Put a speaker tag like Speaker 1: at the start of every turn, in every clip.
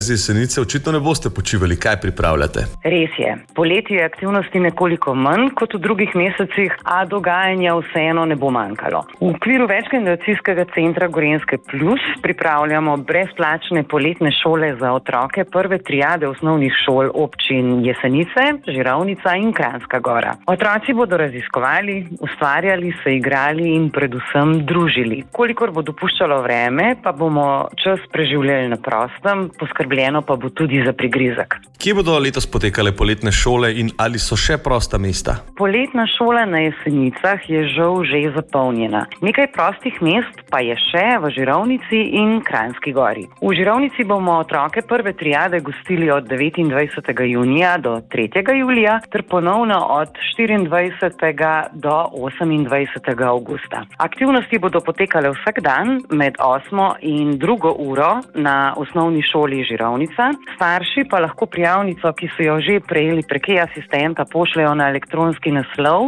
Speaker 1: Z Jesenice očitno ne boste počivali, kaj pripravljate?
Speaker 2: Res je. Poleti je aktivnosti nekoliko manj kot v drugih mesecih, a dogajanja vseeno ne bo manjkalo. V okviru večgeneracijskega centra Gorenjske Plus pripravljamo brezplačne poletne šole za otroke prve triade osnovnih šol občin Jesenice, Žirovnica in Kranjska Gora. Otroci bodo raziskovali, ustvarjali, se igrali in predvsem družili. Kolikor bo dopuščalo vreme, pa bomo čas preživljali na prostem, poskrbljeno pa bo tudi za prigrizek.
Speaker 1: Kje bodo letos potekale poletne šole in ali so še prosta mesta?
Speaker 2: Poletna šola na Jesenicah je žal že zapolnjena. Nekaj prostih mest pa je še v Žirovnici in Kranjski Gori. V Žirovnici bomo otroke prve triade gostili od 29. junija do 3. julija ter ponovno od 24. do 28. avgusta. Aktivnosti bodo potekale vsak dan med 8. in 2. uro na osnovni šoli Žirovnica. Starši pa lahko prijavnico, ki so jo že prejeli prek asistenta, pošljajo na elektronski naslov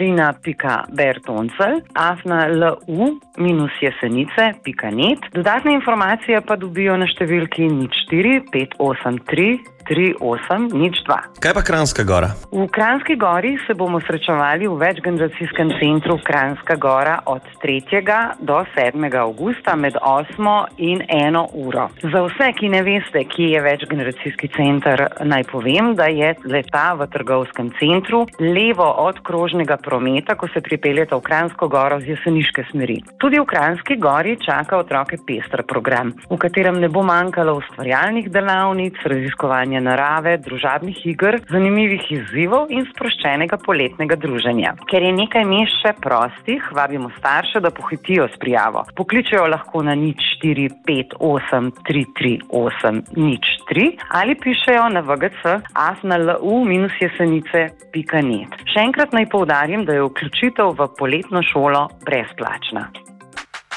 Speaker 2: katarina.bertoncel@lu-jesenice.net. Dodatne informacije pa dobijo na številki 04 583 3802.
Speaker 1: Kaj pa Kranjska Gora?
Speaker 2: V Kranjski Gori se bomo srečevali v večgeneracijskem centru Kranjska Gora od 3. do 7. avgusta med 8. in 1. uro. Za vse, ki ne veste, kje je večgeneracijski center, naj povem, da je leta v trgovskem centru levo od krožnega prometa, ko se pripeljete v Kranjsko Goro z jeseniške smeri. Tudi v Kranjski Gori čaka otroke pester program, v katerem ne bo manjkalo ustvarjalnih delavnic, raziskovanja narave, družabnih iger, zanimivih izzivov in sproščenega poletnega druženja. Ker je nekaj mest še prostih, vabimo starše, da pohitijo s prijavo. Pokličejo lahko na 04 58 338 03 ali pišejo na vgc@lu-jesenice.net. Še enkrat naj poudarim, da je vključitev v poletno šolo brezplačna.